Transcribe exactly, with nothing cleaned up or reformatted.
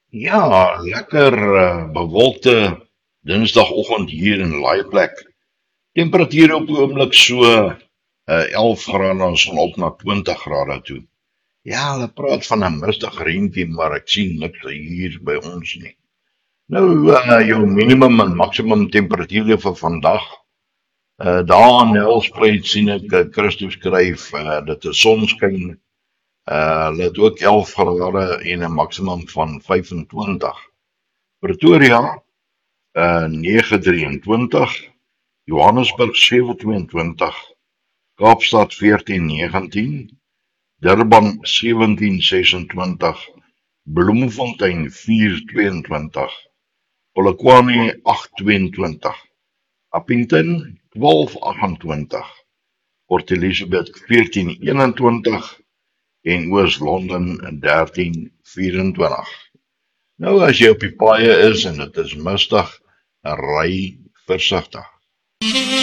Ja, lekker uh, bewolkte Dinsdagoggend hier in Laaiplek. Temperatuur op die oomblik so uh, elf grade ons gaan op na twintig grade toe. Ja, hulle praat van 'n mistige reentjie, maar ek sien niks hier by ons nie. Nou uh, jou minimum en maksimum temperatuur vir vandag. Uh, daar in Nelspruit sien ek uh, Christus skryf uh, dat die son skyn. Uh, hulle het ook elf grade en 'n maksimum van vyfentwintig. Pretoria uh nege drieëntwintig, Johannesburg sewe tweeëntwintig, Kaapstad veertien negentien, Durban sewentien sesentwintig, Bloemfontein vier tweeëntwintig, Polokwane agt tweeëntwintig, Appington twaalf agt-en-twintig, Port Elizabeth veertien eenentwintig en Oos-London dertien vyf-en-twintig. Nou as jy op die paaie is en dit is mistig, ry versigtig.